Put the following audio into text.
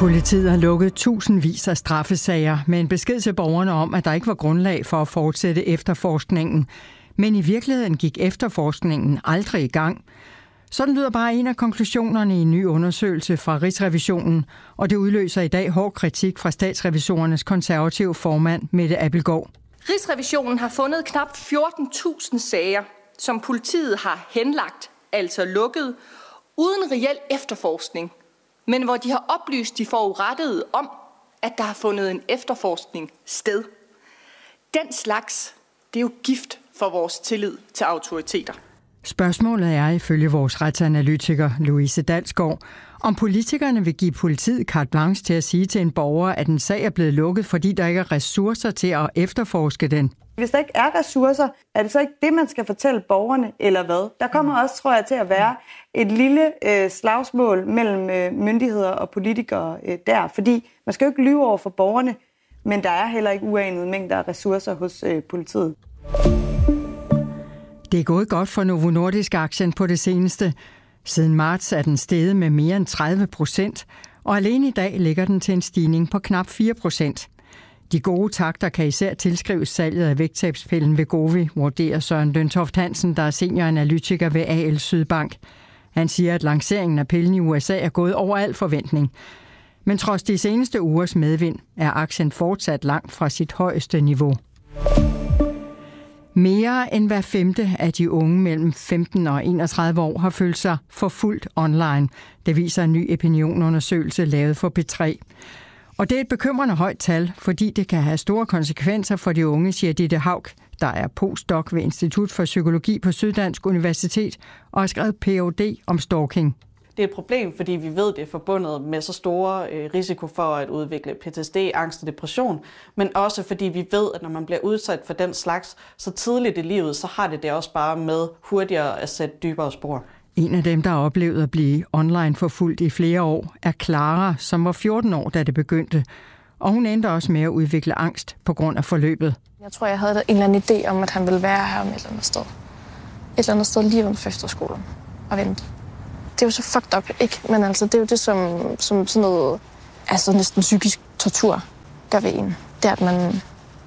Politiet har lukket tusindvis af straffesager med en besked til borgerne om, at der ikke var grundlag for at fortsætte efterforskningen. Men i virkeligheden gik efterforskningen aldrig i gang. Sådan lyder bare en af konklusionerne i en ny undersøgelse fra Rigsrevisionen, og det udløser i dag hård kritik fra statsrevisorernes konservative formand Mette Abildgaard. Rigsrevisionen har fundet knap 14.000 sager, som politiet har henlagt, altså lukket, uden reel efterforskning, men hvor de har oplyst de forurettede om, at der har fundet en efterforskning sted. Den slags, det er jo gift for vores tillid til autoriteter. Spørgsmålet er ifølge vores retsanalytiker Louise Dalsgaard, om politikerne vil give politiet carte blanche til at sige til en borger, at en sag er blevet lukket, fordi der ikke er ressourcer til at efterforske den. Hvis der ikke er ressourcer, er det så ikke det, man skal fortælle borgerne, eller hvad? Der kommer også, tror jeg, til at være et lille slagsmål mellem myndigheder og politikere der, fordi man skal jo ikke lyve over for borgerne, men der er heller ikke uanede mængder af ressourcer hos politiet. Det er gået godt for Novo Nordisk-aktien på det seneste. Siden marts er den steget med mere end 30%, og alene i dag ligger den til en stigning på knap 4%. De gode takter kan især tilskrives salget af vægttabspillen Wegovy, vurderer Søren Løntoft Hansen, der er senioranalytiker ved AL Sydbank. Han siger, at lanceringen af pillen i USA er gået over al forventning. Men trods de seneste ugers medvind er aktien fortsat langt fra sit højeste niveau. Mere end hver femte af de unge mellem 15 og 31 år har følt sig forfulgt online. Det viser en ny opinionundersøgelse lavet for P3. Og det er et bekymrende højt tal, fordi det kan have store konsekvenser for de unge, siger Ditte Haug, der er postdoc ved Institut for Psykologi på Syddansk Universitet og har skrevet Ph.D. om stalking. Det er et problem, fordi vi ved, det er forbundet med så store risiko for at udvikle PTSD, angst og depression, men også fordi vi ved, at når man bliver udsat for den slags så tidligt i livet, så har det også bare med hurtigere at sætte dybere spor. En af dem, der har oplevet at blive online forfulgt i flere år, er Clara, som var 14 år, da det begyndte. Og hun endte også med at udvikle angst på grund af forløbet. Jeg tror, jeg havde en eller anden idé om, at han ville være her om et eller andet sted. Et eller andet sted lige uden for efterskolen og vente. Det er jo så fucked up, ikke? Men altså, det er jo det, som sådan noget, altså næsten psykisk tortur gør ved en. Det er, at